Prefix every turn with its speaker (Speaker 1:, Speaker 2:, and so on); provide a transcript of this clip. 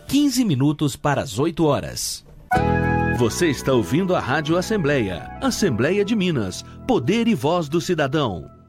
Speaker 1: 15 minutos para as 8 horas. Você está ouvindo a Rádio Assembleia. Assembleia de Minas. Poder e voz do cidadão.